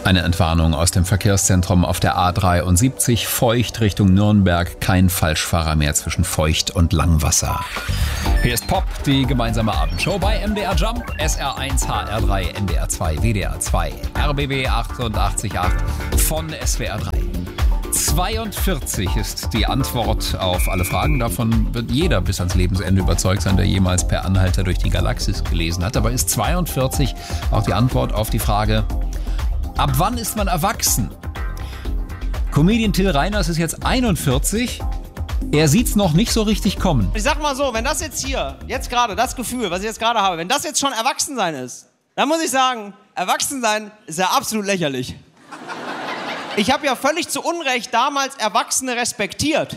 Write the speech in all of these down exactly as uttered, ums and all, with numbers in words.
Eine Entwarnung aus dem Verkehrszentrum auf der A dreiundsiebzig, Feucht Richtung Nürnberg. Kein Falschfahrer mehr zwischen Feucht und Langwasser. Hier ist Pop, die gemeinsame Abendshow bei M D R Jump, S R eins, H R drei, N D R zwei, W D R zwei, R B B achtundachtzig Komma acht von S W R drei. zweiundvierzig ist die Antwort auf alle Fragen. Davon wird jeder bis ans Lebensende überzeugt sein, der jemals per Anhalter durch die Galaxis gelesen hat. Aber ist zweiundvierzig auch die Antwort auf die Frage, ab wann ist man erwachsen? Comedian Till Reiners ist jetzt einundvierzig. Er sieht's noch nicht so richtig kommen. Ich sag mal so, wenn das jetzt hier, jetzt gerade, das Gefühl, was ich jetzt gerade habe, wenn das jetzt schon Erwachsensein ist, dann muss ich sagen, Erwachsensein ist ja absolut lächerlich. Ich habe ja völlig zu Unrecht damals Erwachsene respektiert.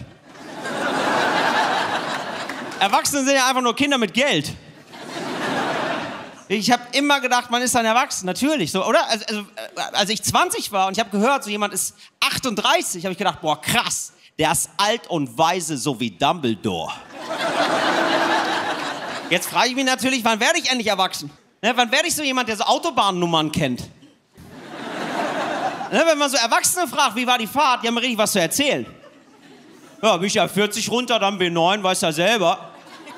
Erwachsene sind ja einfach nur Kinder mit Geld. Ich habe immer gedacht, man ist ein Erwachsener, natürlich, so, oder? Also, also, als ich zwanzig war und ich habe gehört, so jemand ist achtunddreißig, habe ich gedacht, boah, krass, der ist alt und weise, so wie Dumbledore. Jetzt frage ich mich natürlich, wann werde ich endlich erwachsen? Ne, wann werde ich so jemand, der so Autobahnnummern kennt? Ne, wenn man so Erwachsene fragt, wie war die Fahrt, die haben richtig was zu erzählen. Ja, bin ich ja vierzig runter, dann B neun, weißt ja selber.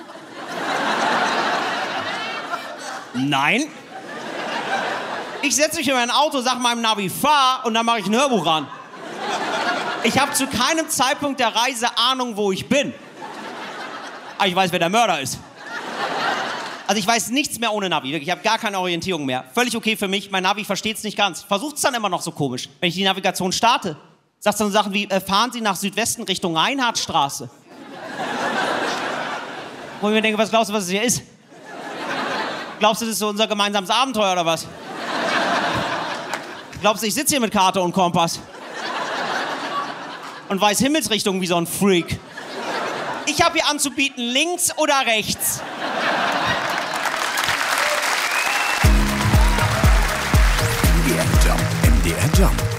Nein. Ich setze mich in mein Auto, sag meinem Navi, fahr, und dann mache ich ein Hörbuch ran. Ich habe zu keinem Zeitpunkt der Reise Ahnung, wo ich bin. Aber ich weiß, wer der Mörder ist. Also ich weiß nichts mehr ohne Navi. Ich habe gar keine Orientierung mehr. Völlig okay für mich. Mein Navi versteht es nicht ganz. Versucht es dann immer noch so komisch. Wenn ich die Navigation starte, sagt es dann so Sachen wie, äh, fahren Sie nach Südwesten Richtung Reinhardtstraße. Wo ich mir denke, was glaubst du, was es hier ist? Glaubst du, das ist so unser gemeinsames Abenteuer oder was? Glaubst du, ich sitze hier mit Karte und Kompass? Und weiß Himmelsrichtung wie so ein Freak. Ich habe hier anzubieten, links oder rechts. M D R Jump, M D R Jump.